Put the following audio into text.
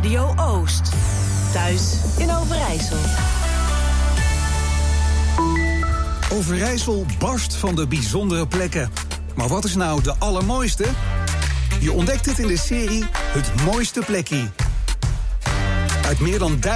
Radio Oost. Thuis in Overijssel. Overijssel barst van de bijzondere plekken. Maar wat is nou de allermooiste? Je ontdekt het in de serie Het Mooiste Plekkie. Uit meer dan